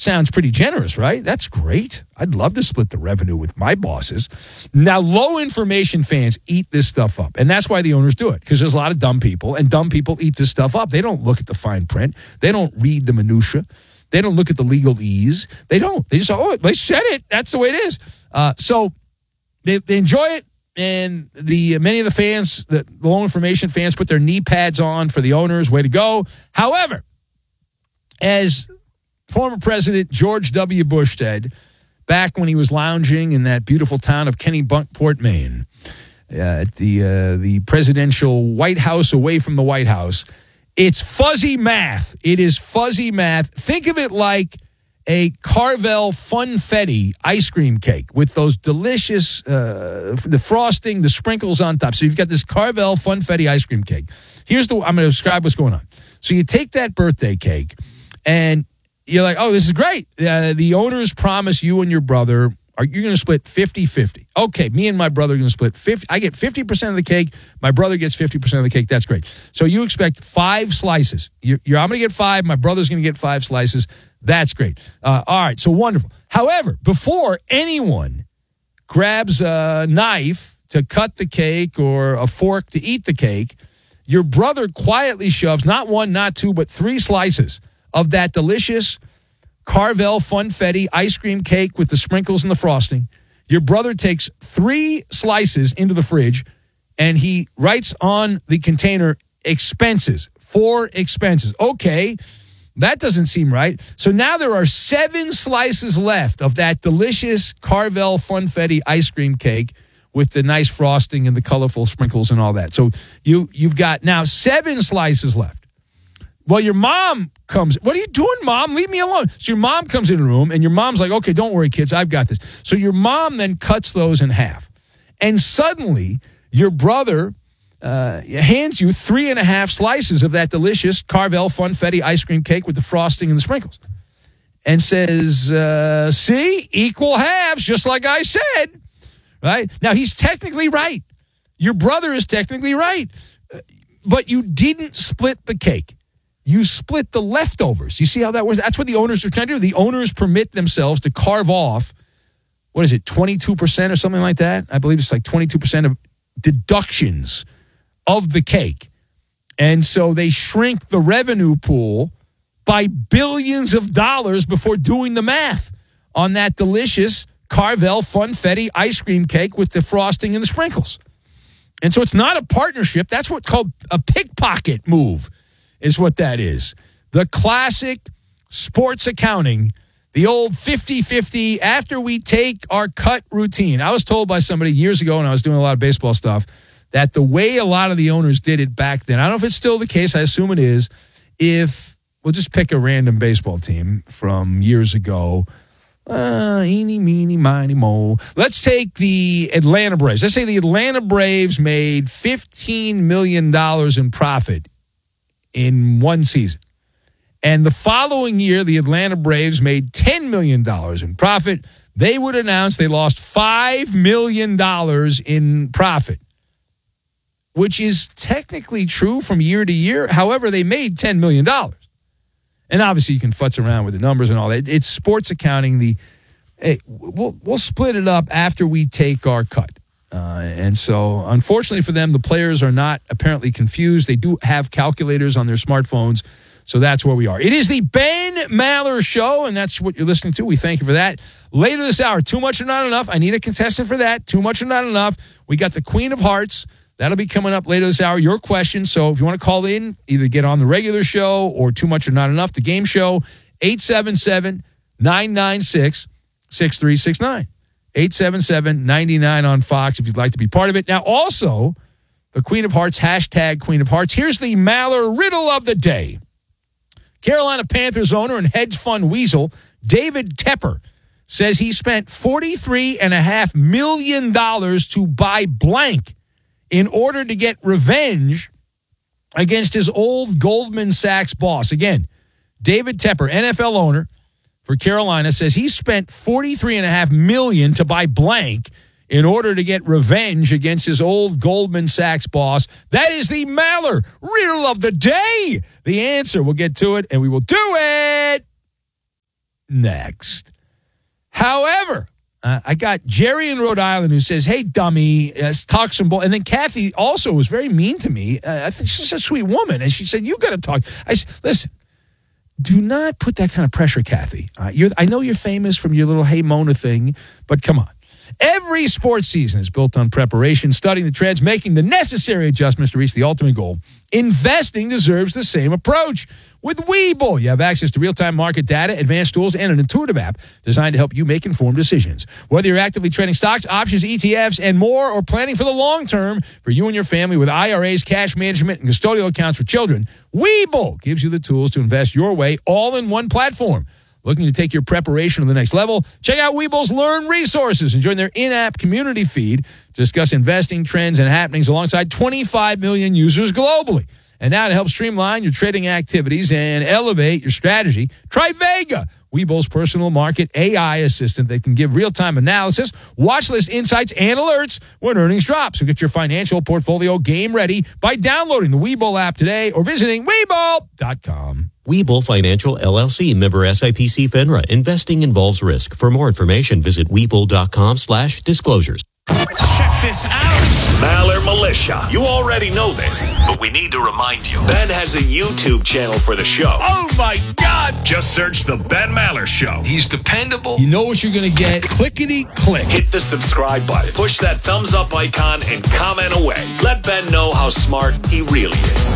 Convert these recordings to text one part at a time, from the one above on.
Sounds pretty generous, right? That's great. I'd love to split the revenue with my bosses. Now, low information fans eat this stuff up, and that's why the owners do it, because there's a lot of dumb people, and dumb people eat this stuff up. They don't look at the fine print. They don't read the minutia. They don't look at the legalese. They don't. They just, they said it. That's the way it is. So they enjoy it, and many of the fans, the low information fans, put their knee pads on for the owners. Way to go. However, as former President George W. Bush said back when he was lounging in that beautiful town of Kennebunkport, Maine, at the presidential White House away from the White House, it's fuzzy math. It is fuzzy math. Think of it like a Carvel Funfetti ice cream cake with those delicious, the frosting, the sprinkles on top. So you've got this Carvel Funfetti ice cream cake. I'm going to describe what's going on. So you take that birthday cake and you're like, oh, this is great. The owners promise you and your brother, you're going to split 50-50. Okay, me and my brother are going to split 50. I get 50% of the cake. My brother gets 50% of the cake. That's great. So you expect 5 slices. I'm going to get 5. My brother's going to get 5 slices. That's great. All right, so wonderful. However, before anyone grabs a knife to cut the cake or a fork to eat the cake, your brother quietly shoves not 1, not 2, but 3 slices of that delicious Carvel Funfetti ice cream cake with the sprinkles and the frosting. Your brother takes 3 slices into the fridge, and he writes on the container, expenses, 4 expenses. Okay, that doesn't seem right. So now there are 7 slices left of that delicious Carvel Funfetti ice cream cake with the nice frosting and the colorful sprinkles and all that. So you've got now 7 slices left. Well, your mom comes. What are you doing, Mom? Leave me alone. So your mom comes in the room, and your mom's like, okay, don't worry, kids. I've got this. So your mom then cuts those in half. And suddenly, your brother hands you 3.5 slices of that delicious Carvel Funfetti ice cream cake with the frosting and the sprinkles. And says, see, equal halves, just like I said. Right? Now, he's technically right. Your brother is technically right. But you didn't split the cake. You split the leftovers. You see how that was? That's what the owners are trying to do. The owners permit themselves to carve off, 22% or something like that? I believe it's like 22% of deductions of the cake. And so they shrink the revenue pool by billions of dollars before doing the math on that delicious Carvel Funfetti ice cream cake with the frosting and the sprinkles. And so it's not a partnership. That's what's called a pickpocket move. Is what that is. The classic sports accounting, the old 50-50 after we take our cut routine. I was told by somebody years ago when I was doing a lot of baseball stuff that the way a lot of the owners did it back then, I don't know if it's still the case, I assume it is, if we'll just pick a random baseball team from years ago. Eeny, meeny, miny, mo. Let's take the Atlanta Braves. Let's say the Atlanta Braves made $15 million in profit in one season. And the following year, the Atlanta Braves made $10 million in profit. They would announce they lost $5 million in profit, which is technically true from year to year. However, they made $10 million. And obviously, you can futz around with the numbers and all that. It's sports accounting. We'll split it up after we take our cut. And so, unfortunately for them, the players are not apparently confused. They do have calculators on their smartphones, so that's where we are. It is the Ben Maller Show, and that's what you're listening to. We thank you for that. Later this hour, Too Much or Not Enough. I need a contestant for that. Too Much or Not Enough. We got the Queen of Hearts. That'll be coming up later this hour. Your question. So if you want to call in, either get on the regular show or Too Much or Not Enough, the game show, 877-996-6369. 877-99 on Fox if you'd like to be part of it. Now, also, the Queen of Hearts, hashtag Queen of Hearts. Here's the Maller riddle of the day. Carolina Panthers owner and hedge fund weasel David Tepper says he spent $43.5 million to buy blank in order to get revenge against his old Goldman Sachs boss. Again, David Tepper, NFL owner for Carolina, says he spent $43.5 million to buy blank in order to get revenge against his old Goldman Sachs boss. That is the Maller riddle of the day. The answer, we'll get to it, and we will do it next. However, I got Jerry in Rhode Island who says, hey, dummy, talk some bull. And then Kathy also was very mean to me. I think she's a sweet woman. And she said, you got to talk. I said, listen, do not put that kind of pressure, Kathy. I know you're famous from your little Hey Mona thing, but come on. Every sports season is built on preparation, studying the trends, making the necessary adjustments to reach the ultimate goal. Investing deserves the same approach. With Webull, you have access to real-time market data, advanced tools, and an intuitive app designed to help you make informed decisions. Whether you're actively trading stocks, options, ETFs, and more, or planning for the long term for you and your family with IRAs, cash management, and custodial accounts for children, Webull gives you the tools to invest your way all in one platform. Looking to take your preparation to the next level? Check out Webull's Learn resources and join their in-app community feed to discuss investing trends and happenings alongside 25 million users globally. And now to help streamline your trading activities and elevate your strategy, try Vega, Webull's personal market AI assistant that can give real-time analysis, watch list insights, and alerts when earnings drop. So get your financial portfolio game ready by downloading the Webull app today or visiting Webull.com. Webull Financial LLC, member SIPC FINRA. Investing involves risk. For more information, visit Webull.com/disclosures. Check this out. Maller Militia. You already know this, but we need to remind you. Ben has a YouTube channel for the show. Oh, my God. Just search The Ben Maller Show. He's dependable. You know what you're going to get. Clickety-click. Hit the subscribe button. Push that thumbs up icon and comment away. Let Ben know how smart he really is.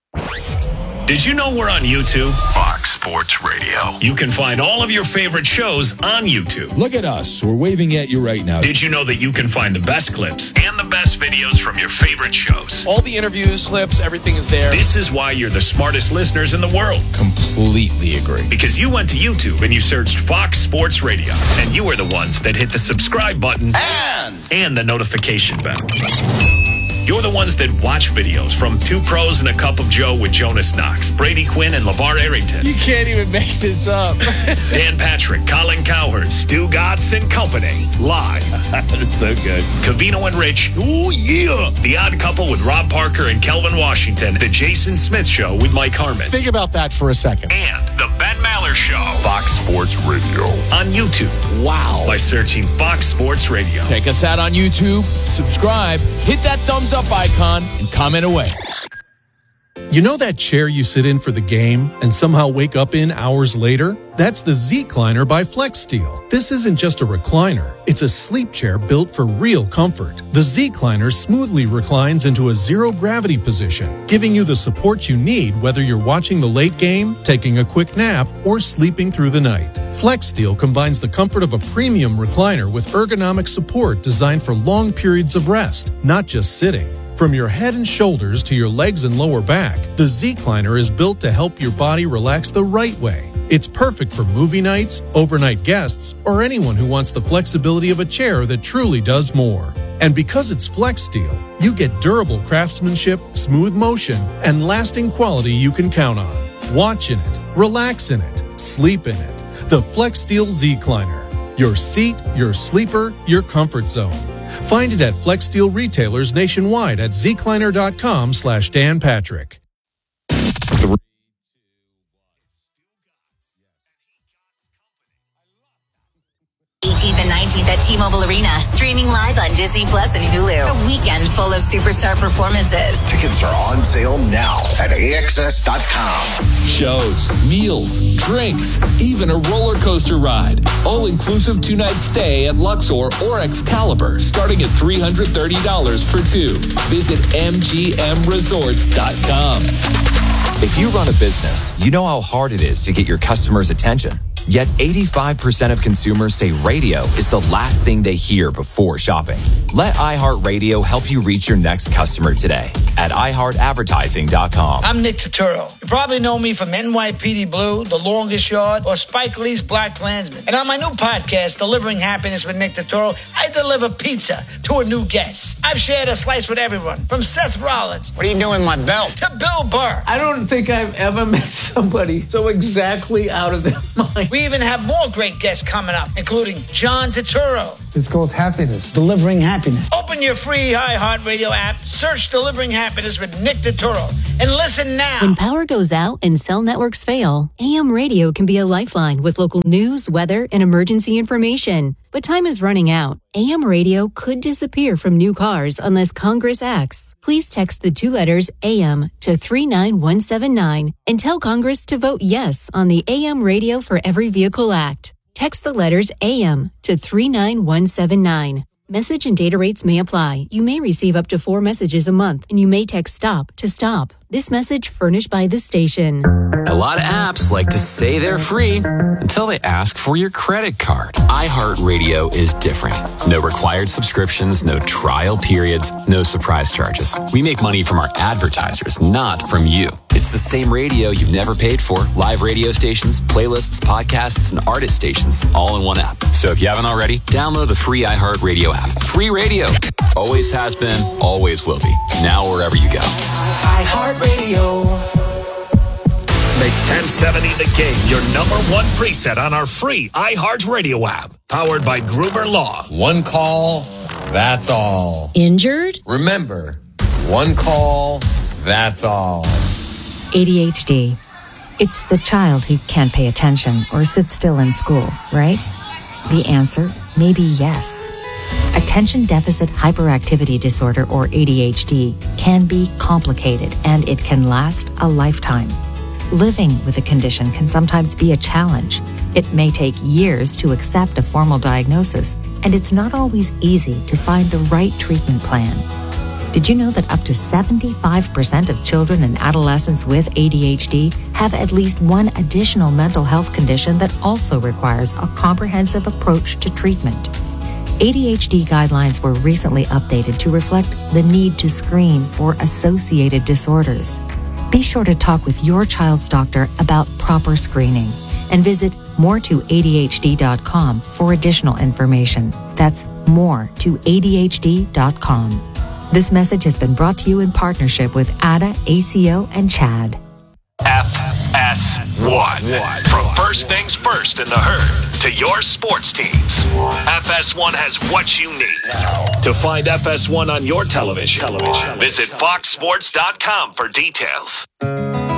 Did you know we're on YouTube? Fox Sports Radio. You can find all of your favorite shows on YouTube. Look at us. We're waving at you right now. Did you know that you can find the best clips and the best videos from your favorite shows? All the interviews, clips, everything is there. This is why you're the smartest listeners in the world. Completely agree. Because you went to YouTube and you searched Fox Sports Radio. And you were the ones that hit the subscribe button and the notification bell. You're the ones that watch videos from Two Pros and a Cup of Joe with Jonas Knox, Brady Quinn, and LeVar Arrington. You can't even make this up. Dan Patrick, Colin Cowherd, Stu Gatz and Company. Live. That's so good. Covino and Rich. Ooh, yeah. The Odd Couple with Rob Parker and Kelvin Washington. The Jason Smith Show with Mike Harmon. Think about that for a second. And The Ben Maller Show. Fox Sports Radio. On YouTube. Wow. By searching Fox Sports Radio. Check us out on YouTube. Subscribe. Hit that thumbs up icon and comment away. You know that chair you sit in for the game and somehow wake up in hours later? That's the Z-Cliner by FlexSteel. This isn't just a recliner. It's a sleep chair built for real comfort. The Z-Cliner smoothly reclines into a zero-gravity position, giving you the support you need whether you're watching the late game, taking a quick nap, or sleeping through the night. FlexSteel combines the comfort of a premium recliner with ergonomic support designed for long periods of rest, not just sitting. From your head and shoulders to your legs and lower back, the Z-Cliner is built to help your body relax the right way. It's perfect for movie nights, overnight guests, or anyone who wants the flexibility of a chair that truly does more. And because it's FlexSteel, you get durable craftsmanship, smooth motion, and lasting quality you can count on. Watch in it, relax in it, sleep in it. The FlexSteel Z-Cliner. Your seat, your sleeper, your comfort zone. Find it at FlexSteel retailers nationwide at zcliner.com/Dan Patrick. 18th and 19th at T-Mobile Arena, streaming live on Disney Plus and Hulu. A weekend full of superstar performances. Tickets are on sale now at AXS.com. Shows, meals, drinks, even a roller coaster ride. All-inclusive two-night stay at Luxor or Excalibur, starting at $330 for two. Visit MGMResorts.com. If you run a business, you know how hard it is to get your customers' attention. Yet 85% of consumers say radio is the last thing they hear before shopping. Let iHeartRadio help you reach your next customer today at iHeartAdvertising.com. I'm Nick Turturro. You probably know me from NYPD Blue, The Longest Yard, or Spike Lee's Black Klansman. And on my new podcast, Delivering Happiness with Nick Turturro, I deliver pizza to a new guest. I've shared a slice with everyone, from Seth Rollins. What are you doing with my belt? To Bill Burr. I don't think I've ever met somebody so exactly out of their mind. We even have more great guests coming up, including John Turturro. It's called happiness. Delivering Happiness. Open Open your free iHeartRadio app, search Delivering Happiness with Nick Turturro, and listen now. When power goes out and cell networks fail, AM radio can be a lifeline with local news, weather, and emergency information. But time is running out. AM radio could disappear from new cars unless Congress acts. Please text the 2 letters AM to 39179 and tell Congress to vote yes on the AM Radio for Every Vehicle Act. Text the letters AM to 39179. Message and data rates may apply. You may receive up to 4 messages a month, and you may text STOP to stop. This message furnished by the station. A lot of apps like to say they're free until they ask for your credit card. iHeartRadio is different. No required subscriptions, no trial periods, no surprise charges. We make money from our advertisers, not from you. It's the same radio you've never paid for. Live radio stations, playlists, podcasts, and artist stations, all in one app. So if you haven't already, download the free iHeartRadio app. Free radio. Always has been, always will be. Now wherever you go. iHeartRadio. Make 1070 The Game your #1 preset on our free iHeartRadio app. Powered by Gruber Law. One call, that's all. Injured? Remember, one call, that's all. ADHD. It's the child who can't pay attention or sit still in school, right? The answer may be yes. Attention Deficit Hyperactivity Disorder, or ADHD, can be complicated and it can last a lifetime. Living with a condition can sometimes be a challenge. It may take years to accept a formal diagnosis, and it's not always easy to find the right treatment plan. Did you know that up to 75% of children and adolescents with ADHD have at least one additional mental health condition that also requires a comprehensive approach to treatment? ADHD guidelines were recently updated to reflect the need to screen for associated disorders. Be sure to talk with your child's doctor about proper screening and visit more2adhd.com for additional information. That's more2adhd.com. This message has been brought to you in partnership with ADA, ACO, and CHAD. FS1. From first things first in the herd to your sports teams, FS1 has what you need. To find FS1 on your television, visit foxsports.com for details.